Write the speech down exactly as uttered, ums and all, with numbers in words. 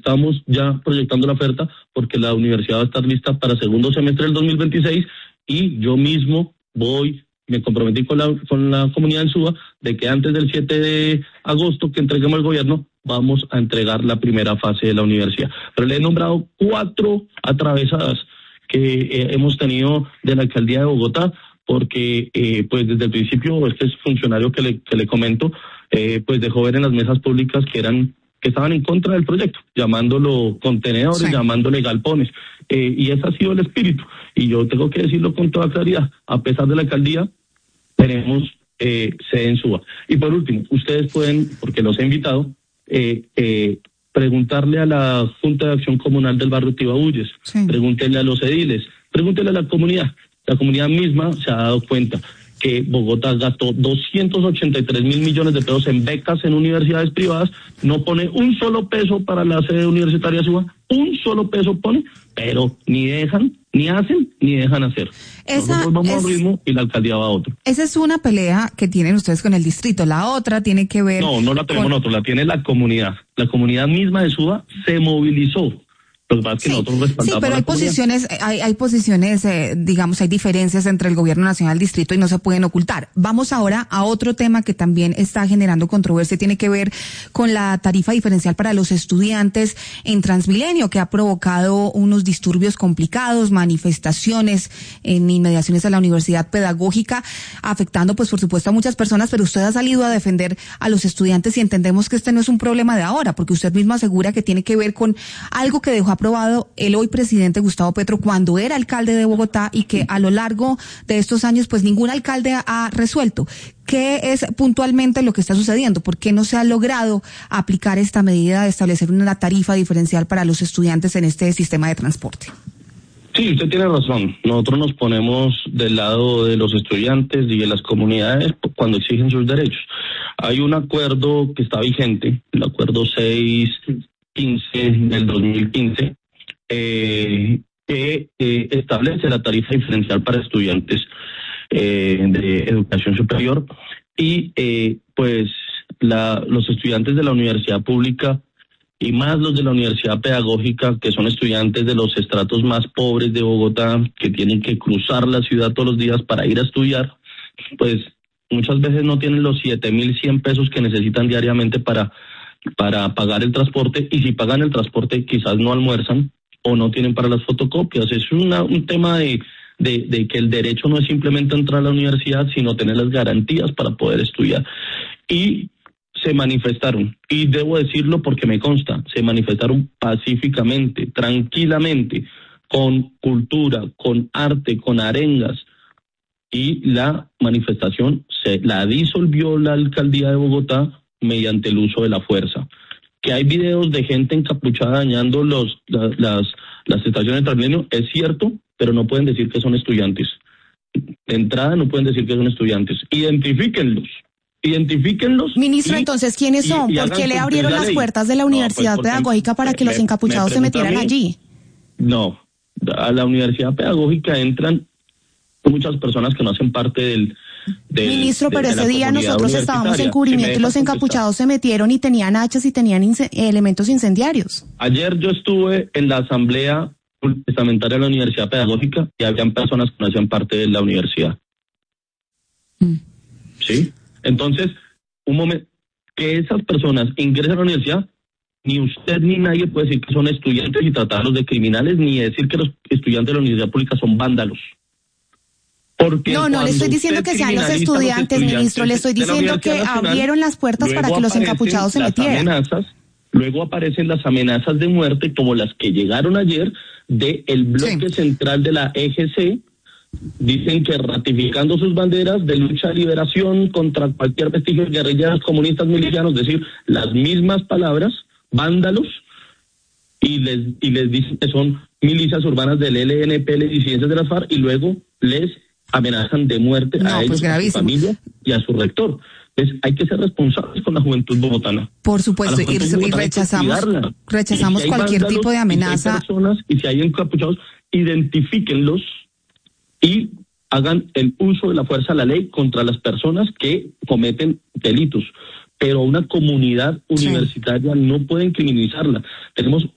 estamos ya proyectando la oferta porque la universidad va a estar lista para segundo semestre del dos mil veintiséis y yo mismo voy, me comprometí con la, con la comunidad en Suba de que antes del siete de agosto que entreguemos al gobierno vamos a entregar la primera fase de la universidad. Pero le he nombrado cuatro atravesadas que eh, hemos tenido de la alcaldía de Bogotá, porque eh, pues desde el principio este funcionario que le, que le comento, eh, pues dejó ver en las mesas públicas que eran que estaban en contra del proyecto, llamándolo contenedores, sí. llamándole galpones, eh, y ese ha sido el espíritu. Y yo tengo que decirlo con toda claridad, a pesar de la alcaldía, tenemos eh, sede en Suba. Y por último, ustedes pueden, porque los he invitado, eh, eh, preguntarle a la Junta de Acción Comunal del barrio Tibabuyes, sí. pregúntenle a los ediles, pregúntenle a la comunidad. La comunidad misma se ha dado cuenta que Bogotá gastó doscientos ochenta y tres mil millones de pesos en becas en universidades privadas, no pone un solo peso para la sede universitaria Suba, un solo peso pone, pero ni dejan, ni hacen, ni dejan hacer. Esa Nosotros vamos es, a un ritmo y la alcaldía va a otro. Esa es una pelea que tienen ustedes con el distrito, la otra tiene que ver... No, no la tenemos con... nosotros, la tiene la comunidad. La comunidad misma de Suba se movilizó. Lo que pasa es que sí, nosotros respaldamos sí, pero hay posiciones, hay, hay posiciones, eh, digamos, hay diferencias entre el gobierno nacional y el distrito y no se pueden ocultar. Vamos ahora a otro tema que también está generando controversia, tiene que ver con la tarifa diferencial para los estudiantes en Transmilenio, que ha provocado unos disturbios complicados, manifestaciones en inmediaciones a la Universidad Pedagógica, afectando, pues, por supuesto, a muchas personas, pero usted ha salido a defender a los estudiantes y entendemos que este no es un problema de ahora, porque usted mismo asegura que tiene que ver con algo que dejó aprobado el hoy presidente Gustavo Petro cuando era alcalde de Bogotá y que a lo largo de estos años pues ningún alcalde ha resuelto. ¿Qué es puntualmente lo que está sucediendo? ¿Por qué no se ha logrado aplicar esta medida de establecer una tarifa diferencial para los estudiantes en este sistema de transporte? Sí, usted tiene razón. Nosotros nos ponemos del lado de los estudiantes y de las comunidades cuando exigen sus derechos. Hay un acuerdo que está vigente, el acuerdo seis quince del dos mil quince, eh, que eh, establece la tarifa diferencial para estudiantes eh, de educación superior y eh, pues la, los estudiantes de la universidad pública y más los de la universidad pedagógica, que son estudiantes de los estratos más pobres de Bogotá, que tienen que cruzar la ciudad todos los días para ir a estudiar, pues muchas veces no tienen los siete mil cien pesos que necesitan diariamente para para pagar el transporte, y si pagan el transporte quizás no almuerzan o no tienen para las fotocopias. Es una, un tema de, de, de que el derecho no es simplemente entrar a la universidad, sino tener las garantías para poder estudiar. Y se manifestaron, y debo decirlo porque me consta, se manifestaron pacíficamente, tranquilamente, con cultura, con arte, con arengas, y la manifestación se la disolvió la alcaldía de Bogotá mediante el uso de la fuerza. Que hay videos de gente encapuchada dañando los la, las las estaciones de Transmilenio, es cierto, pero no pueden decir que son estudiantes. De entrada no pueden decir que son estudiantes. Identifíquenlos. Identifíquenlos. Ministro, y, entonces, ¿quiénes son? ¿Por qué le abrieron las puertas de la Universidad no, pues Pedagógica para que me, los encapuchados me se metieran allí? No, a la Universidad Pedagógica entran muchas personas que no hacen parte del... Del, Ministro, pero de, de ese día nosotros estábamos en cubrimiento y los encapuchados se metieron y tenían hachas y tenían ince- elementos incendiarios. Ayer yo estuve en la asamblea testamentaria de la Universidad Pedagógica y habían personas que no hacían parte de la universidad. Mm. ¿Sí? Entonces, un momento, que esas personas ingresen a la universidad, ni usted ni nadie puede decir que son estudiantes y tratarlos de criminales, ni decir que los estudiantes de la universidad pública son vándalos. Porque no, no le estoy diciendo que sean los estudiantes, los ministro, le estoy diciendo que Nacional, abrieron las puertas para que los encapuchados se metieran. Amenazas, luego aparecen las amenazas de muerte como las que llegaron ayer de el bloque sí. central de la E G C. Dicen que ratificando sus banderas de lucha de liberación contra cualquier vestigio de guerrilleros comunistas milicianos, es decir, las mismas palabras, vándalos, y les y les dicen que son milicias urbanas del L N P, las disidencias de la FARC, y luego les amenazan de muerte no, a ellos, pues a su familia y a su rector. Entonces hay que ser responsables con la juventud bogotana. Por supuesto, y, y rechazamos, rechazamos si cualquier vándalos, tipo de amenaza. Y si hay personas y si hay encapuchados, identifíquenlos y hagan el uso de la fuerza de la ley contra las personas que cometen delitos. Pero una comunidad universitaria sí. no pueden criminalizarla. Tenemos